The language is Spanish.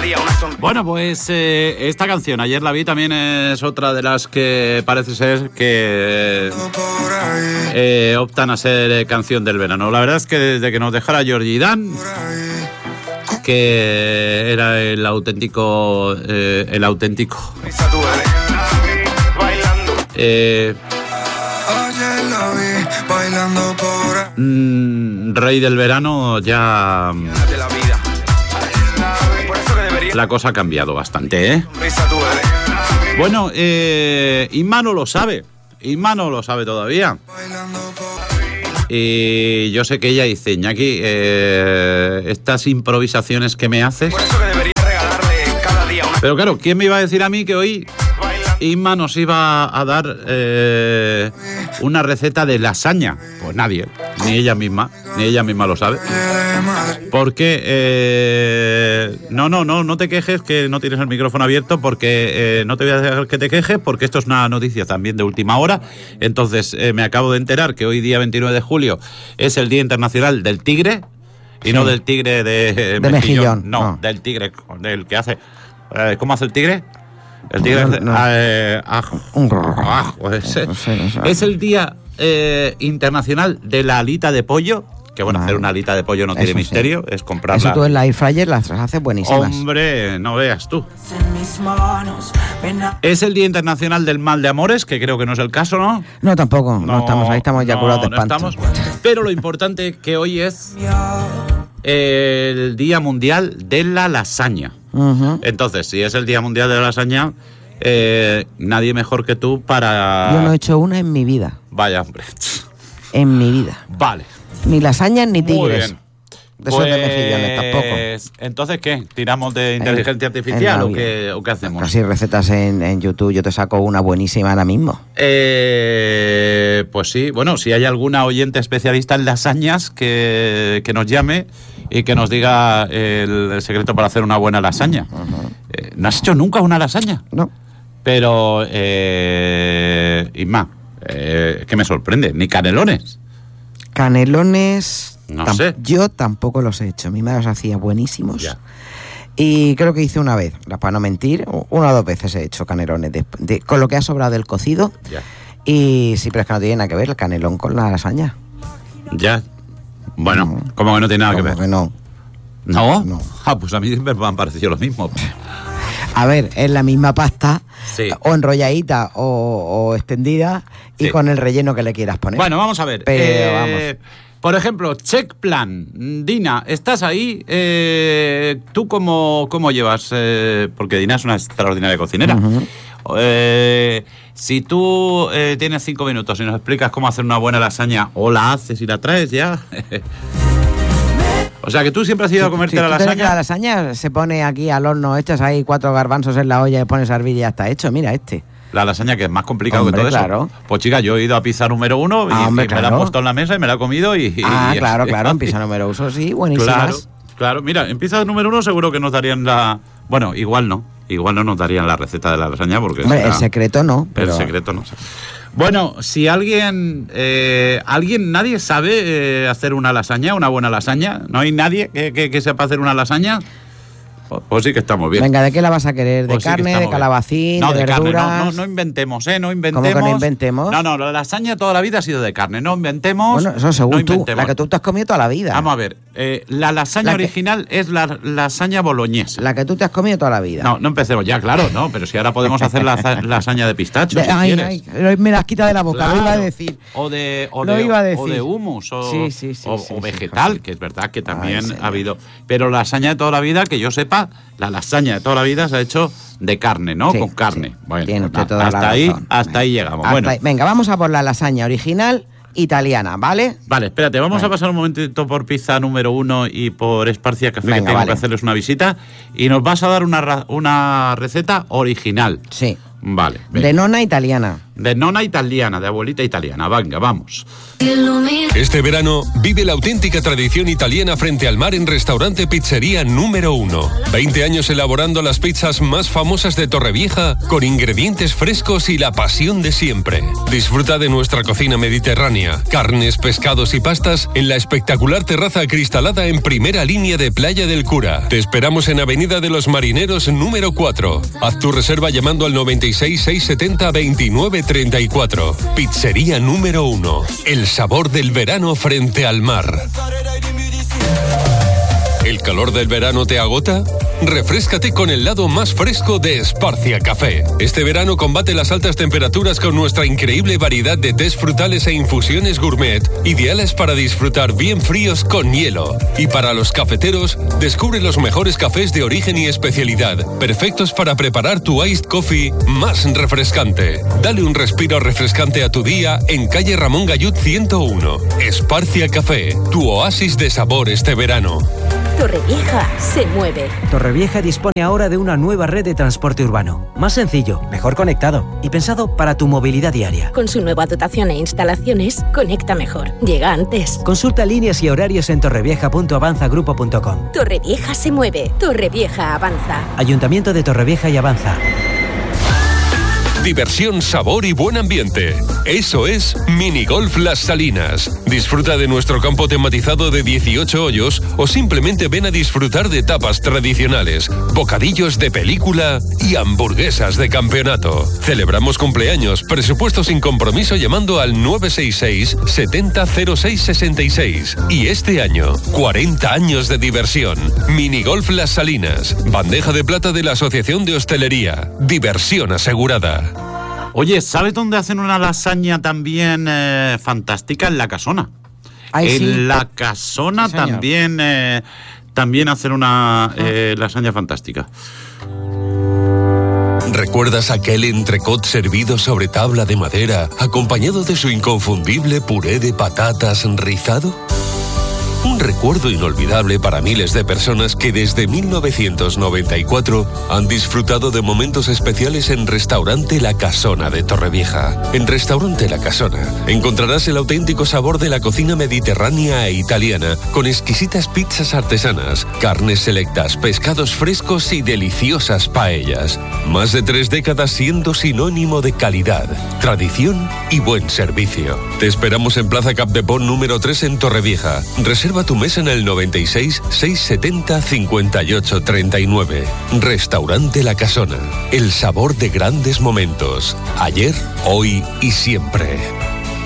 día una sonrisa. Bueno, pues esta canción, ayer la vi, también es otra de las que parece ser que optan a ser canción del verano. La verdad es que desde que nos dejara Georgie Dan, que era el auténtico rey del verano, ya la cosa ha cambiado bastante, ¿eh? Bueno, Inma no lo sabe. Inma no lo sabe todavía. Y yo sé que ella dice, Iñaki, estas improvisaciones que me haces. Pero claro, ¿quién me iba a decir a mí que hoy Inma nos iba a dar una receta de lasaña? Pues nadie, ni ella misma lo sabe. Porque no te quejes, que no tienes el micrófono abierto, porque no te voy a dejar que te quejes, porque esto es una noticia también de última hora. Entonces me acabo de enterar que hoy día 29 de julio es el Día Internacional del Tigre, y sí, no del tigre de Mejillón, no, del tigre, del que hace... ¿Cómo hace el tigre? El tigre es el Día Internacional de la alita de pollo. Que bueno, hacer una alita de pollo no tiene misterio, es comprarla. Eso tú en la air fryer las haces buenísimas. Hombre, no veas tú. Es el Día Internacional del Mal de Amores, que creo que no es el caso, ¿no? No, tampoco, no estamos, ahí estamos ya curados de espanto. No estamos, pero lo importante es que hoy es el Día Mundial de la Lasaña. Uh-huh. Entonces, si es el Día Mundial de la Lasaña, nadie mejor que tú para... Yo no he hecho una en mi vida. Vaya, hombre. En mi vida. Vale. Ni lasañas ni tigres. Muy bien. De esos de mejillones tampoco. Entonces, ¿qué? ¿Tiramos de inteligencia artificial o qué hacemos? Casi recetas en YouTube. Yo te saco una buenísima ahora mismo. Pues sí. Bueno, si hay alguna oyente especialista en lasañas que nos llame y que nos diga el secreto para hacer una buena lasaña. Uh-huh. ¿No has hecho nunca una lasaña? No. Pero, Isma, que me sorprende. ¿Ni canelones? Canelones, no sé. Yo tampoco los he hecho. Mi madre los hacía buenísimos. Ya. Y creo que hice una vez, para no mentir, 1 o 2 veces he hecho canelones con lo que ha sobrado del cocido. Ya. Y sí, pero es que no tiene nada que ver el canelón con la lasaña. Ya. Bueno, ¿cómo que no tiene nada que ver? Que no. ¿No? No. Ah, pues a mí siempre me han parecido lo mismo. A ver, es la misma pasta, sí, o enrolladita o extendida, y sí, con el relleno que le quieras poner. Bueno, vamos a ver. Pero vamos. Por ejemplo, Check Plan. Dina, ¿estás ahí? ¿Tú cómo llevas? Porque Dina es una extraordinaria cocinera. Uh-huh. Si tú tienes 5 minutos y nos explicas cómo hacer una buena lasaña, o la haces y la traes ya... O sea, que tú siempre has ido a comerte la lasaña. La lasaña se pone aquí al horno, echas ahí 4 garbanzos en la olla y pones a hervir y ya está hecho. Mira La lasaña, que es más complicado, hombre, que todo claro. Eso. Pues chica, yo he ido a pizza número 1 y me la han puesto en la mesa y me la he comido y claro, en pizza número 1 sí, buenísimas. Claro, mira, en pizza número 1 seguro que nos darían la... Bueno, igual no nos darían la receta de la lasaña porque... Hombre, el secreto no. Pero... El secreto no. Bueno, si nadie sabe hacer una lasaña, una buena lasaña, no hay nadie que sepa hacer una lasaña, pues sí que estamos bien. Venga, ¿de qué la vas a querer? ¿De carne, de calabacín, de verduras? Carne, no inventemos, no inventemos. ¿Cómo que no inventemos? No, la lasaña toda la vida ha sido de carne, no inventemos. Bueno, eso según tú, la que tú te has comido toda la vida. Vamos a ver, la lasaña original es la lasaña boloñesa. La que tú te has comido toda la vida. No empecemos ya, claro, no, pero si ahora podemos hacer la lasaña de pistacho, si quieres. Me las quita de la boca, claro. Lo iba a decir. O de hummus, o vegetal, que es verdad que también ha habido. Pero la lasaña de toda la vida, que yo sepa, la lasaña de toda la vida se ha hecho de carne, ¿no? Sí, con carne. Sí. Bueno, hasta ahí llegamos. Bueno. Venga, vamos a por la lasaña original italiana, ¿vale? Vale, espérate, vamos a pasar un momentito por pizza número 1 y por Esparcia Café, que tengo que hacerles una visita, y nos vas a dar una receta original. Sí. Vale. Venga. De nonna italiana. de nona italiana, de abuelita italiana. Venga, vamos. Este verano vive la auténtica tradición italiana frente al mar en Restaurante Pizzería número 1. 20 años elaborando las pizzas más famosas de Torrevieja con ingredientes frescos y la pasión de siempre. Disfruta de nuestra cocina mediterránea, carnes, pescados y pastas en la espectacular terraza acristalada en primera línea de Playa del Cura. Te esperamos en Avenida de los Marineros número 4. Haz tu reserva llamando al 96 670 29 34. Pizzería número 1. El sabor del verano frente al mar. ¿El calor del verano te agota? Refréscate con el lado más fresco de Esparcia Café. Este verano combate las altas temperaturas con nuestra increíble variedad de tés frutales e infusiones gourmet, ideales para disfrutar bien fríos con hielo. Y para los cafeteros, descubre los mejores cafés de origen y especialidad, perfectos para preparar tu iced coffee más refrescante. Dale un respiro refrescante a tu día en calle Ramón Gallud 101. Esparcia Café, tu oasis de sabor este verano. Torrevieja se mueve. Torrevieja dispone ahora de una nueva red de transporte urbano. Más sencillo, mejor conectado y pensado para tu movilidad diaria. Con su nueva dotación e instalaciones, conecta mejor. Llega antes. Consulta líneas y horarios en torrevieja.avanzagrupo.com. Torrevieja se mueve. Torrevieja avanza. Ayuntamiento de Torrevieja y Avanza. Diversión, sabor y buen ambiente. Eso es Minigolf Las Salinas. Disfruta de nuestro campo tematizado de 18 hoyos o simplemente ven a disfrutar de tapas tradicionales, bocadillos de película y hamburguesas de campeonato. Celebramos cumpleaños, presupuesto sin compromiso llamando al 966 70 06 66. Y este año, 40 años de diversión. Minigolf Las Salinas. Bandeja de plata de la Asociación de Hostelería. Diversión asegurada. Oye, ¿sabes dónde hacen una lasaña también fantástica? En La Casona. Ay, en sí. La Casona Sí, señor. también hacen una lasaña fantástica. ¿Recuerdas aquel entrecot servido sobre tabla de madera, acompañado de su inconfundible puré de patatas rizado? Un recuerdo inolvidable para miles de personas que desde 1994 han disfrutado de momentos especiales en Restaurante La Casona de Torrevieja. En Restaurante La Casona encontrarás el auténtico sabor de la cocina mediterránea e italiana, con exquisitas pizzas artesanas, carnes selectas, pescados frescos y deliciosas paellas. Más de 3 décadas siendo sinónimo de calidad, tradición y buen servicio. Te esperamos en Plaza Capdepont número 3 en Torrevieja. Reserva tu mesa en el 96 670 58 39. Restaurante La Casona. El sabor de grandes momentos. Ayer, hoy y siempre.